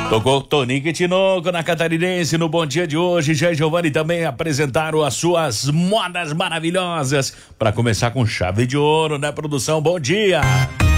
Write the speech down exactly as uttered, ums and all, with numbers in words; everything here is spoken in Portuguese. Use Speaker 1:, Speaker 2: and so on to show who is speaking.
Speaker 1: Tocou Tonico e Tinoco na Catarinense no Bom Dia de hoje. Já e Giovanni também apresentaram as suas modas maravilhosas. Para começar com chave de ouro, né, produção? Bom dia!